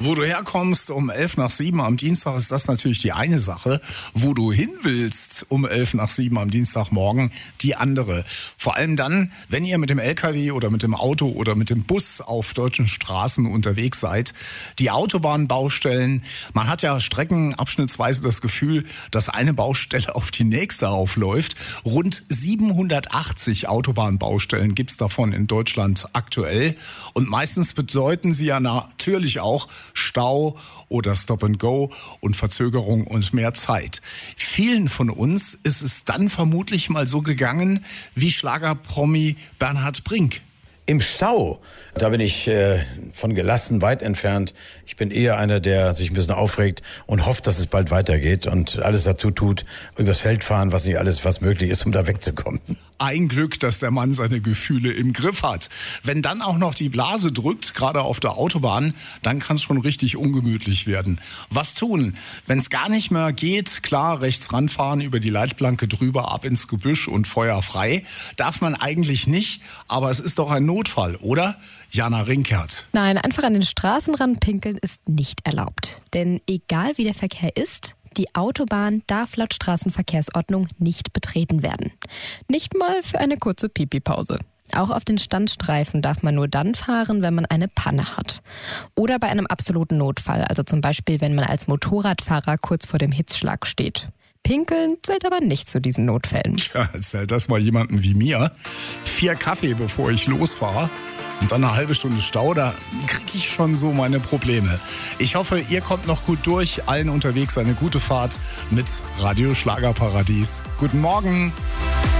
Wo du herkommst um 6:55 am Dienstag ist das natürlich die eine Sache. Wo du hin willst um 6:55 am Dienstagmorgen die andere. Vor allem dann, wenn ihr mit dem LKW oder mit dem Auto oder mit dem Bus auf deutschen Straßen unterwegs seid. Die Autobahnbaustellen, man hat ja streckenabschnittsweise das Gefühl, dass eine Baustelle auf die nächste aufläuft. Rund 780 Autobahnbaustellen gibt's davon in Deutschland aktuell. Und meistens bedeuten sie ja natürlich auch Stau oder Stop and Go und Verzögerung und mehr Zeit. Vielen von uns ist es dann vermutlich mal so gegangen wie Schlagerpromi Bernhard Brink. Im Stau, da bin ich von gelassen weit entfernt. Ich bin eher einer, der sich ein bisschen aufregt und hofft, dass es bald weitergeht und alles dazu tut, übers Feld fahren, was nicht alles, was möglich ist, um da wegzukommen. Ein Glück, dass der Mann seine Gefühle im Griff hat. Wenn dann auch noch die Blase drückt, gerade auf der Autobahn, dann kann es schon richtig ungemütlich werden. Was tun? Wenn es gar nicht mehr geht, klar, rechts ranfahren, über die Leitplanke drüber, ab ins Gebüsch und Feuer frei. Darf man eigentlich nicht, aber es ist doch ein Notfall, oder? Jana Rinkert. Nein, einfach an den Straßenrand pinkeln ist nicht erlaubt. Denn egal wie der Verkehr ist, die Autobahn darf laut Straßenverkehrsordnung nicht betreten werden. Nicht mal für eine kurze Pipi-Pause. Auch auf den Standstreifen darf man nur dann fahren, wenn man eine Panne hat. Oder bei einem absoluten Notfall, also zum Beispiel, wenn man als Motorradfahrer kurz vor dem Hitzschlag steht. Pinkeln zählt aber nicht zu diesen Notfällen. Tja, erzählt das mal jemanden wie mir. 4 Kaffee, bevor ich losfahre. Und dann eine halbe Stunde Stau, da kriege ich schon so meine Probleme. Ich hoffe, ihr kommt noch gut durch. Allen unterwegs eine gute Fahrt mit Radio Schlagerparadies. Guten Morgen.